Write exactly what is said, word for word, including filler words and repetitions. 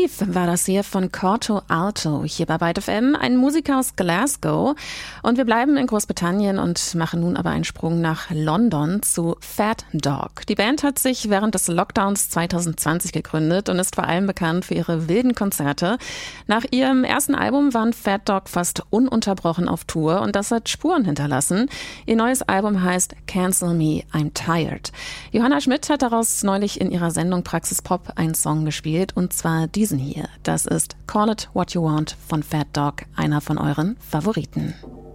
Eve war das hier von Corto Alto, hier bei Byte F M, ein Musiker aus Glasgow. Und wir bleiben in Großbritannien und machen nun aber einen Sprung nach London zu Fat Dog. Die Band hat sich während des Lockdowns zwanzig zwanzig gegründet und ist vor allem bekannt für ihre wilden Konzerte. Nach ihrem ersten Album waren Fat Dog fast ununterbrochen auf Tour und das hat Spuren hinterlassen. Ihr neues Album heißt Cancel Me, I'm Tired. Johanna Schmidt hat daraus neulich in ihrer Sendung Praxis Pop einen Song gespielt, und zwar diesen hier. Das ist Call It What You Want von Fat Dog, einer von euren Favoriten.